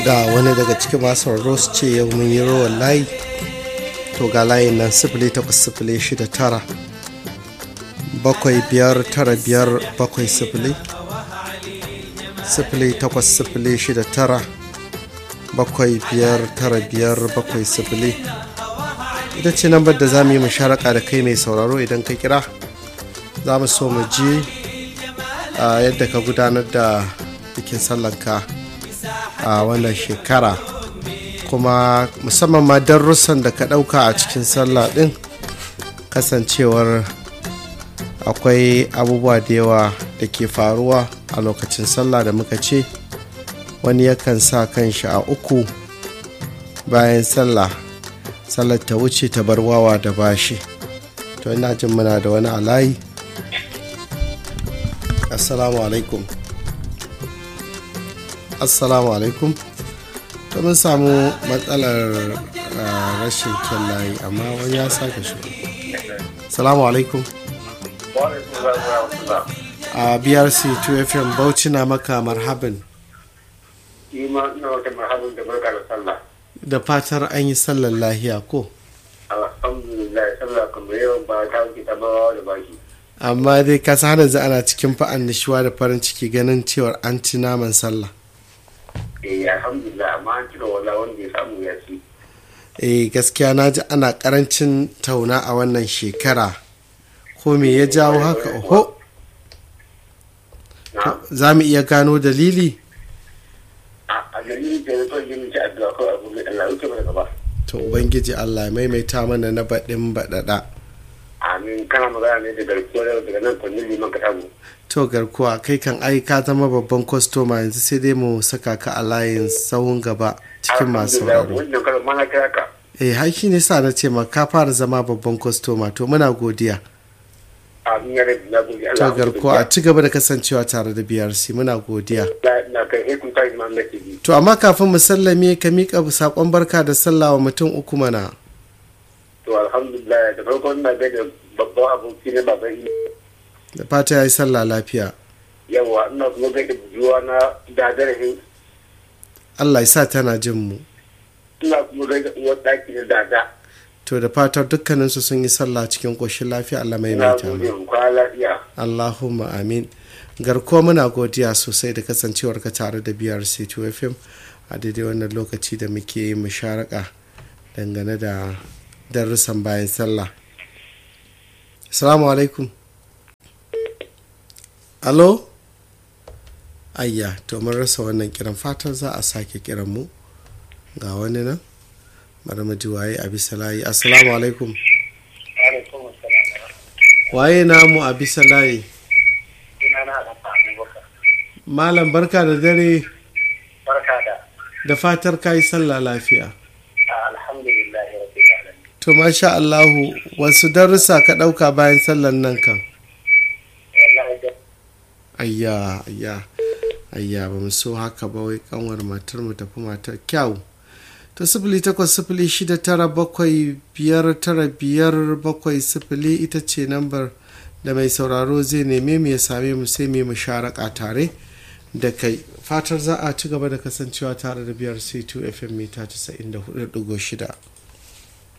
kada wani daga cikin masu sauraro su ce yau mun yi rawar layi, to ga layin nan 0806 759 0806 759 ita ce lambar da za mu yi musharaka da kai mai sauraro. Idan ka kira za mu so mu ji yadda ka gudanar da bikin sallanka a wannan shekara, kuma musamman ma darussan da ka ɗauka a cikin sallah ɗin, kasancewar akwai abubuwa da yawa da ke faruwa a lokacin sallah da muka ce wani yakan sa kanshi a uku bayan sallar ta wuce ta bar wawa da bashi. To ina jin muna da wani alayi. Assalamu alaikum. Assalamu alaikum. To mun samu matsalar rashin kyan layi, amma wani ya sake shi. Assalamu alaikum. A BRC 2FM Bauchi na maka marhaban. Da fatar an yi sallar lahiya ko? Alhamdulillah, sallah kamar yau ba ta wuce ta bawa da baki. Amma dai ka san yanzu ana cikin fa'an nishuwa da farin ciki ganin cewar an ci naman sallah. Alhamdulillah, amma an cire wala wanda ya samu ya ci. Gaskiya na ji ana karancin tauna a wannan shekara. Ko me ya jawo haka? Oho. Za mu iya gano dalili? A dalilin da ya zo yi mace addu'a kawai abu mai Allah wuce mana gaba. To Ubangiji Allah ya maimaita mana na baɗin baɗaɗa. Amin. Kana magana ne da garkuwa daga nan kwanin liman katabu. To garkuwa kai kan ai ka zama babban kwastoma, yanzu sai dai mu saka ka a layin sahun gaba cikin masu sauraro. Wannan karon mana kira ka. Haiki ne sa na ce ma ka fara zama babban kwastoma, to muna godiya. Amin ya rabu na godiya. To garkuwa a ci gaba da kasancewa tare da BRC, muna godiya. Na kai hekun ta imam na TV. To amma kafin mu sallame ka miƙa saƙon barka da sallah wa mutum uku mana. To alhamdulillah, da farko ina gaida babban aboki na baban yi. Da fata ya yi sallah lafiya. Yawa, ina kuma gaida bujuwa na dadar. Allah ya sa tana jin mu. Ina kuma gaida uwar ɗaki na dada. To da fatar dukkaninsu sun yi sallah cikin ƙoshin lafiya. Allah mai mai lafiya. Allahumma amin. Garkuwa muna godiya sosai da kasancewarka tare da BRC 2FM a daidai wannan lokaci da muke yi musharaka dangane da darussan bayan sallah. Assalamu alaikum. Alo? Ayya, to mun rasa wannan kiran, fatan za a sake kiran mu. Ga wani nan? Bari mu ji waye a bisa layi. Assalamu alaikum. Waye namu a bisa layi? Malam barka da dare. Barka da fatar ka yi sallah lafiya. Alhamdulillah rabbil alamin. To masha Allahu, wasu darussa ka ɗauka bayan sallan nan kan? Ayya ba mu so haka ba, wai kanwar matar mu tafi matar kyau. To 0806959570 ita ce nambar da mai sauraro zai neme mu ya same mu, sai mu musharaka tare da kai. Fatar za a ci gaba da kasancewa tare da BRC 2FM mita 94.6.